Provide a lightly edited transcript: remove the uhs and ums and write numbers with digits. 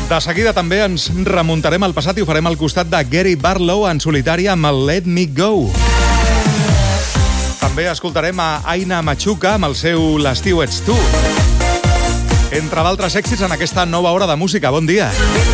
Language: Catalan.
De seguida també ens remuntarem al passat i ho farem al costat de Gary Barlow en solitari amb el Let Me Go. També escoltarem a Aina Machuca amb el seu L'estiu ets tu. Entre d'altres èxits en aquesta nova hora de música. Bon dia.